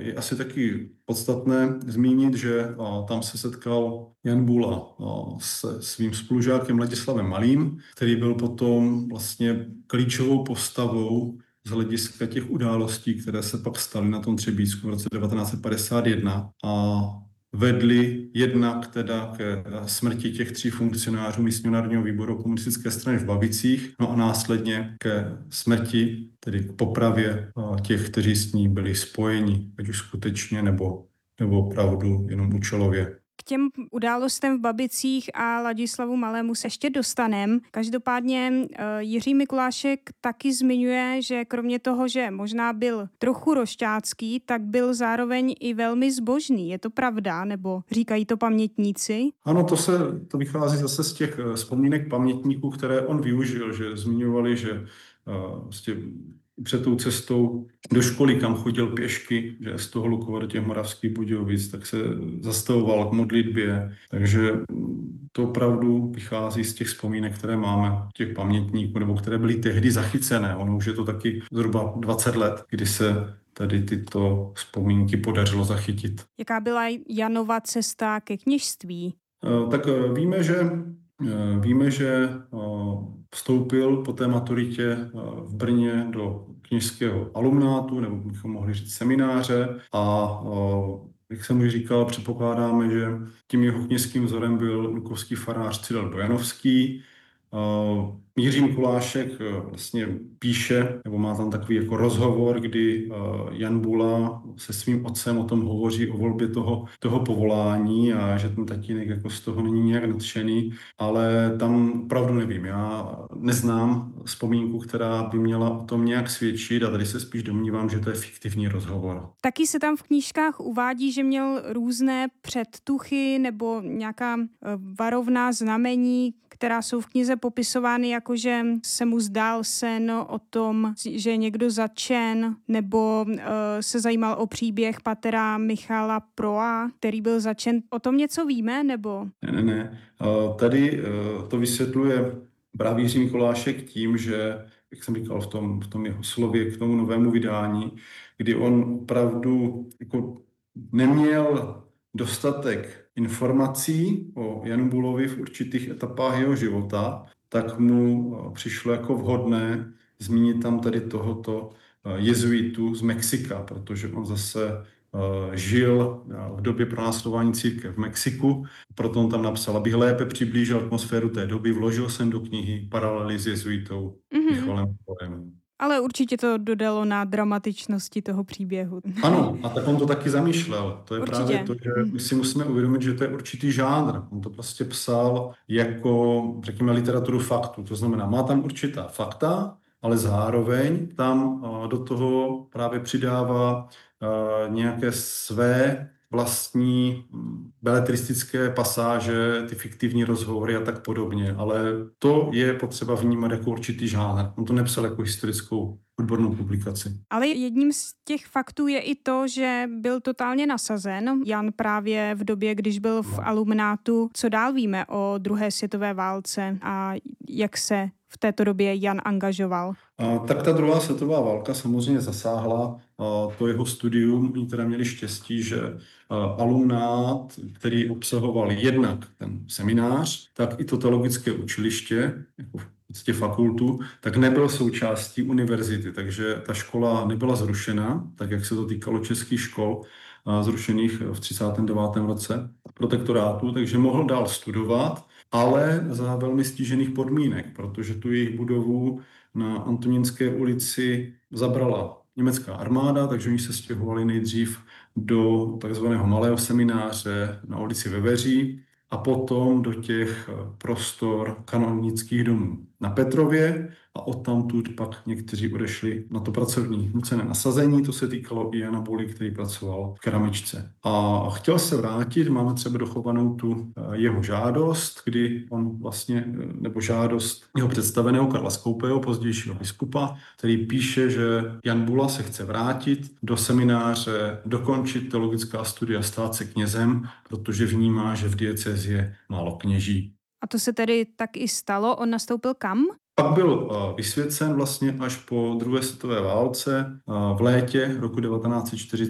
je asi taky podstatné zmínit, že tam se setkal Jan Bula se svým spolužákem Ladislavem Malým, který byl potom vlastně klíčovou postavou z hlediska těch událostí, které se pak staly na tom Třebíčsku v roce 1951 a vedly jednak teda ke smrti těch 3 funkcionářů místního národního výboru komunistické strany v Babicích, no a následně ke smrti, tedy k popravě těch, kteří s ní byli spojeni, ať už skutečně nebo opravdu jenom účelově. K těm událostem v Babicích a Ladislavu Malému se ještě dostanem. Každopádně Jiří Mikulášek taky zmiňuje, že kromě toho, že možná byl trochu rošťácký, tak byl zároveň i velmi zbožný. Je to pravda, nebo říkají to pamětníci? Ano, to vychází zase z těch vzpomínek pamětníků, které on využil, že zmiňovali, že vlastně před tou cestou do školy, kam chodil pěšky, že z toho Lukova do těch Moravských Budějovic, tak se zastavoval k modlitbě. Takže to opravdu vychází z těch vzpomínek, které máme, těch pamětníků, nebo které byly tehdy zachycené. Ono už je to taky zhruba 20 let, kdy se tady tyto vzpomínky podařilo zachytit. Jaká byla Janova cesta ke kněžství? Tak víme, že vstoupil po té maturitě v Brně do kněžského alumnátu, nebo bychom mohli říct semináře a jak jsem už říkal, předpokládáme, že tím jeho kněžským vzorem byl lukovský farář Cyril Bojanovský. Jiří Mikulášek vlastně píše, nebo má tam takový jako rozhovor, kdy Jan Bula se svým otcem o tom hovoří o volbě toho povolání a že ten tatínek jako z toho není nějak nadšený, ale tam opravdu nevím. Já neznám vzpomínku, která by měla o tom nějak svědčit a tady se spíš domnívám, že to je fiktivní rozhovor. Taky se tam v knížkách uvádí, že měl různé předtuchy nebo nějaká varovná znamení, která jsou v knize popisovány jako, že se mu zdál sen o tom, že je někdo zatčen, nebo se zajímal o příběh patera Michala Proa, který byl zatčen. O tom něco víme, nebo? Ne. Tady to vysvětluje právě Jiří Mikulášek tím, že, jak jsem říkal v tom jeho slově k tomu novému vydání, kdy on opravdu jako neměl dostatek informací o Janu Bulovi v určitých etapách jeho života, tak mu přišlo jako vhodné zmínit tam tady tohoto jezuitu z Mexika, protože on zase žil v době pronásledování církve v Mexiku, proto on tam napsal, abych lépe přiblížil atmosféru té doby, vložil jsem do knihy paralely s jezuitou Michalem Proem. Ale určitě to dodalo na dramatičnosti toho příběhu. Ano, a tak on to taky zamýšlel. To je určitě. Právě to, že my si musíme uvědomit, že to je určitý žánr. On to prostě psal jako, řekněme, literaturu faktu. To znamená, má tam určitá fakta, ale zároveň tam do toho právě přidává nějaké své vlastní beletristické pasáže, ty fiktivní rozhovory a tak podobně. Ale to je potřeba vnímat jako určitý žánr. On to nepsal jako historickou odbornou publikaci. Ale jedním z těch faktů je i to, že byl totálně nasazen. Jan právě v době, když byl v alumnátu. Co dál víme o druhé světové válce a jak se v této době Jan angažoval? Tak ta druhá světová válka samozřejmě zasáhla to jeho studium. Oni teda měli štěstí, že alumnát, který obsahoval jednak ten seminář, tak i to teologické učiliště, jako v podstatě fakultu, tak nebyl součástí univerzity, takže ta škola nebyla zrušena, tak jak se to týkalo českých škol, zrušených v 39. roce protektorátu, takže mohl dál studovat, ale za velmi stížených podmínek, protože tu jejich budovu na Antonínské ulici zabrala německá armáda, takže oni se stěhovali nejdřív do takzvaného malého semináře na ulici Veveří a potom do těch prostor kanonických domů na Petrově a odtamtud pak někteří odešli na to pracovní nucené nasazení. To se týkalo i Jana Buly, který pracoval v keramičce. A chtěl se vrátit, máme třeba dochovanou tu jeho žádost, kdy on vlastně, nebo žádost jeho představeného Karla Skoupého, pozdějšího biskupa, který píše, že Jan Bula se chce vrátit do semináře, dokončit teologická studia, stát se knězem, protože vnímá, že v diecézi je málo kněží. A to se tedy tak i stalo? On nastoupil kam? Pak byl vysvěcen vlastně až po druhé světové válce v létě roku 1940